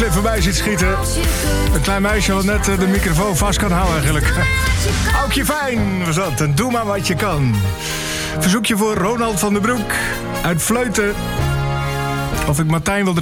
voorbij ziet schieten. Een klein meisje wat net de microfoon vast kan houden eigenlijk. Aukje Fijn was dat. En doe maar wat je kan. Verzoekje voor Ronald van den Broek uit Vleuten. Of ik Martijn wil